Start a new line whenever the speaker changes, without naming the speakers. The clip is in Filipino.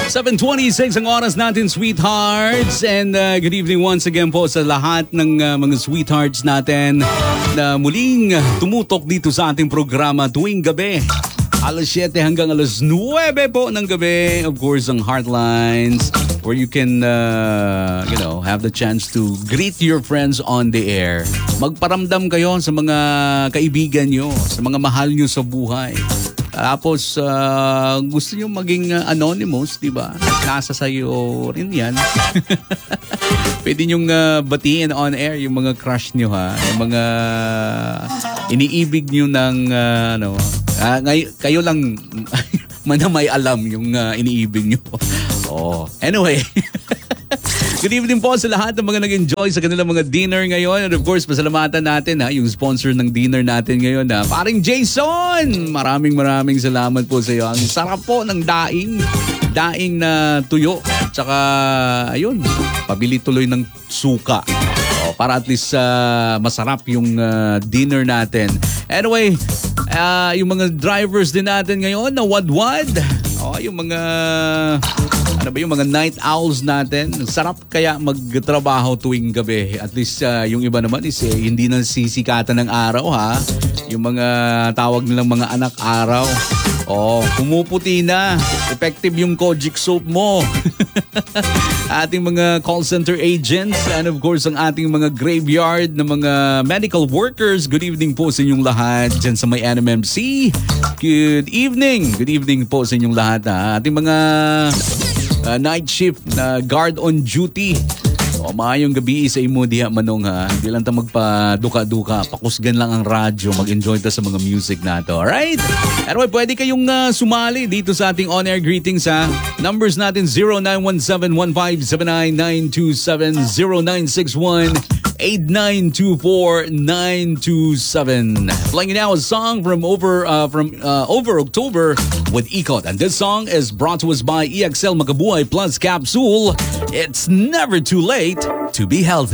7:26 ang oras natin, sweethearts. And good evening once again po sa lahat ng mga sweethearts natin na muling tumutok dito sa ating programa tuwing gabi. Alas 7 hanggang alas 9 po ng gabi. Of course, ang Heartlines where you can, have the chance to greet your friends on the air. Magparamdam kayo sa mga kaibigan nyo, sa mga mahal nyo sa buhay. Tapos, gusto nyo maging anonymous, di ba? Nasa sayo rin yan. Pwede nyong batiin on air yung mga crush nyo, ha? Yung mga iniibig nyo ng, kayo lang man may alam yung iniibig nyo. Oh, anyway. Good evening po sa lahat ng mga nag-enjoy sa kanilang mga dinner ngayon. And of course, pasalamatan natin yung sponsor ng dinner natin ngayon paring Jason. Maraming salamat po sa iyo. Ang sarap po ng daing na tuyo. Tsaka, ayun, pabili tuloy ng suka. Para at least masarap yung dinner natin. Anyway, yung mga drivers din natin ngayon na wadwad. Yung mga... yung mga night owls natin. Sarap kaya magtrabaho tuwing gabi. At least yung iba naman is hindi na sisikatan ng araw, ha. Yung mga tawag nilang mga anak araw. Pumuputi na. Effective yung Kojic soap mo. Ating mga call center agents and of course ang ating mga graveyard na mga medical workers. Good evening po sa inyong lahat dyan sa may NMMC. Good evening. Good evening po sa inyong lahat, ha. Ating mga night shift na guard on duty. Maayong gabi sa imo diha manong, ha. Hindi lang ta magpa-duka-duka. Pakusgan lang ang radyo. Mag-enjoy ta sa mga music nato. Alright? Anyway, pwede kayong sumali dito sa ating on-air greetings, ha. Numbers natin 0917-1579-927, 0961-8924-927. Playing now a song from Over October with Ikot. And this song is brought to us by EXL Makabuhay Plus Capsule. It's never too late to be healthy.